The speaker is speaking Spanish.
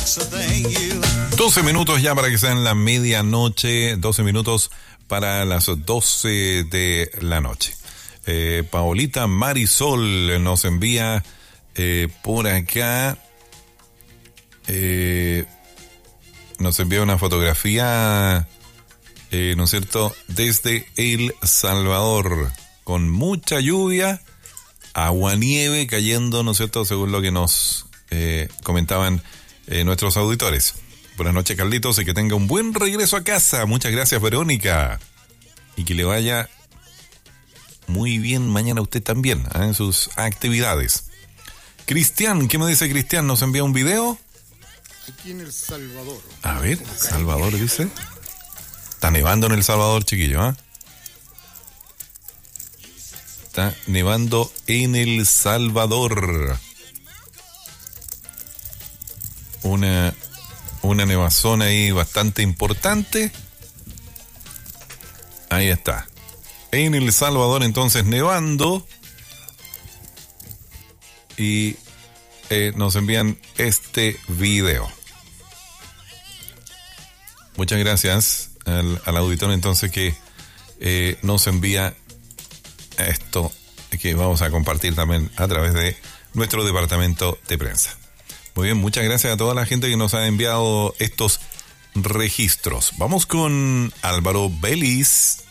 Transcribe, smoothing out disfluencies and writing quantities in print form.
12 minutos ya para que sean la medianoche, 12 minutos para las 12 de la noche. Paolita Marisol nos envía por acá, nos envía una fotografía, ¿no es cierto?, desde El Salvador, con mucha lluvia, agua-nieve cayendo, ¿no es cierto?, según lo que nos comentaban nuestros auditores. Buenas noches, Carlitos, y que tenga un buen regreso a casa. Muchas gracias, Verónica. Y que le vaya muy bien mañana a usted también, en sus actividades. Cristian, ¿qué me dice Cristian? ¿Nos envía un video? Aquí en El Salvador. A ver, Salvador dice. Está nevando en El Salvador, chiquillo, Está nevando en El Salvador. Una nevazón ahí bastante importante. Ahí está. En El Salvador entonces nevando. Y nos envían este video. Muchas gracias al auditor entonces que nos envía esto que vamos a compartir también a través de nuestro departamento de prensa. Muy bien, muchas gracias a toda la gente que nos ha enviado estos registros. Vamos con Álvaro Vélez.